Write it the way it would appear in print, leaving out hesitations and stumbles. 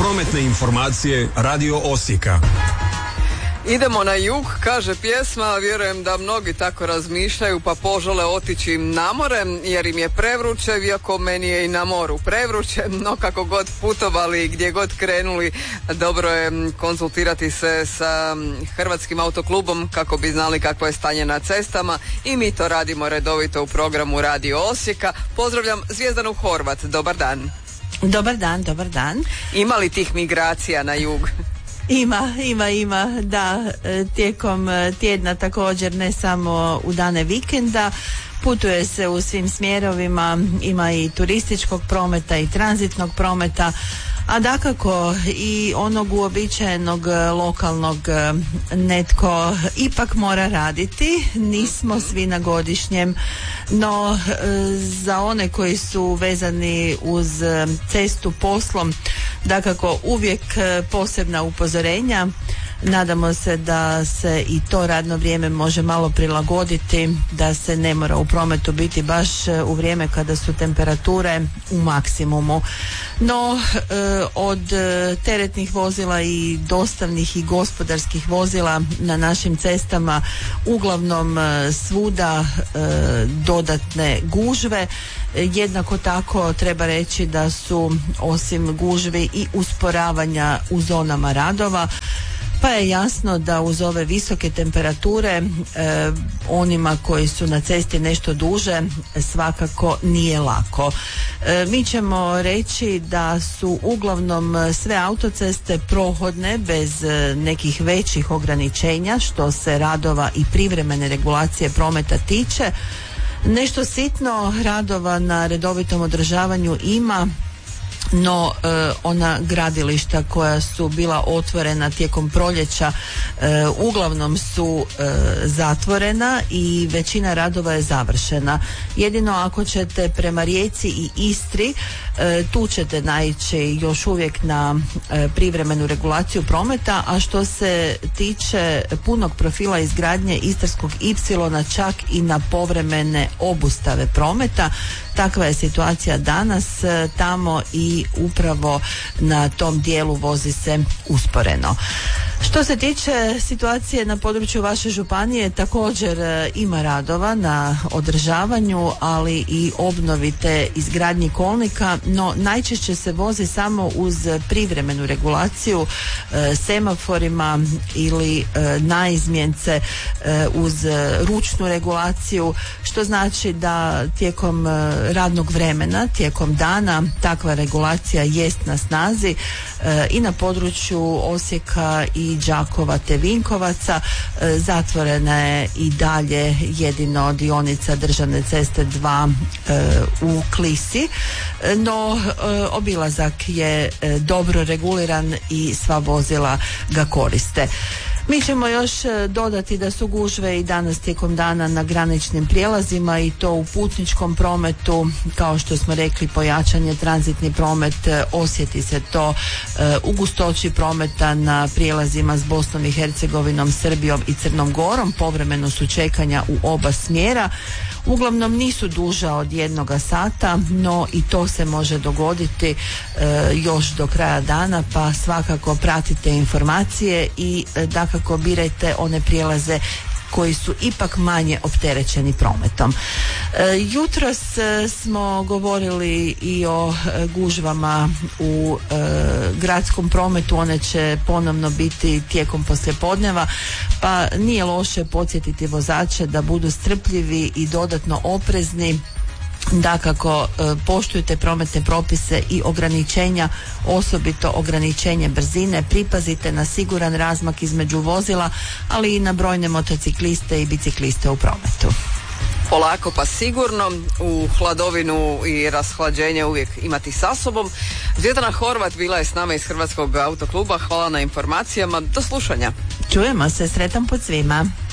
Prometne informacije Radio Osijeka. Idemo na jug, kaže pjesma, vjerujem da mnogi tako razmišljaju pa požele otići na more jer im je prevruće, iako meni je i na moru prevruće, no kako god putovali i gdje god krenuli, dobro je konzultirati se sa Hrvatskim autoklubom kako bi znali kakvo je stanje na cestama i mi to radimo redovito u programu Radio Osijeka. Pozdravljam Zvijezdanu Horvat, dobar dan. Dobar dan, dobar dan. Ima li tih migracija na jug? Ima, da, tijekom tjedna također, ne samo u dane vikenda, putuje se u svim smjerovima, ima i turističkog prometa i tranzitnog prometa, a dakako i onog uobičajenog lokalnog netko ipak mora raditi, nismo svi na godišnjem, no za one koji su vezani uz cestu poslom, dakako uvijek posebna upozorenja. Nadamo se da se i to radno vrijeme može malo prilagoditi, da se ne mora u prometu biti baš u vrijeme kada su temperature u maksimumu. No, od teretnih vozila i dostavnih i gospodarskih vozila na našim cestama uglavnom svuda dodatne gužve. Jednako tako treba reći da su osim gužvi i usporavanja u zonama radova, pa je jasno da uz ove visoke temperature onima koji su na cesti nešto duže svakako nije lako. Mi ćemo reći da su uglavnom sve autoceste prohodne bez nekih većih ograničenja što se radova i privremene regulacije prometa tiče. Nešto sitno radova na redovitom održavanju ima, no ona gradilišta koja su bila otvorena tijekom proljeća uglavnom su zatvorena i većina radova je završena. Jedino ako ćete prema Rijeci i Istri, tu ćete naići još uvijek na privremenu regulaciju prometa, a što se tiče punog profila izgradnje Istarskog ipsilona, čak i na povremene obustave prometa. Takva je situacija danas tamo i upravo na tom dijelu vozi se usporeno. Što se tiče situacije na području vaše županije, također ima radova na održavanju, ali i obnovi te izgradnji kolnika, no najčešće se vozi samo uz privremenu regulaciju semaforima ili naizmjence uz ručnu regulaciju, što znači da tijekom radnog vremena, tijekom dana takva regulacija jest na snazi i na području Osijeka i Đakova te Vinkovaca. Zatvorena je i dalje jedino dionica državne ceste 2 u Klisi, no obilazak je dobro reguliran i sva vozila ga koriste. Mi ćemo još dodati da su gužve i danas tijekom dana na graničnim prijelazima i to u putničkom prometu, kao što smo rekli, pojačan je tranzitni promet, osjeti se to u gustoći prometa na prijelazima s Bosnom i Hercegovinom, Srbijom i Crnom Gorom. Povremeno su čekanja u oba smjera. Uglavnom nisu duža od 1 sata, no i to se može dogoditi još do kraja dana, pa svakako pratite informacije i dakako birajte one prijelaze koji su ipak manje opterećeni prometom. Jutros smo govorili i o gužvama u gradskom prometu, one će ponovno biti tijekom poslijepodneva, pa nije loše podsjetiti vozače da budu strpljivi i dodatno oprezni. Dakako, poštujte prometne propise i ograničenja, osobito ograničenje brzine, pripazite na siguran razmak između vozila, ali i na brojne motocikliste i bicikliste u prometu. Polako pa sigurno, u hladovinu i rashlađenje uvijek imati sa sobom. Zvijezdana Horvat bila je s nama iz Hrvatskog autokluba, hvala na informacijama, do slušanja. Čujemo se, sretan put svima.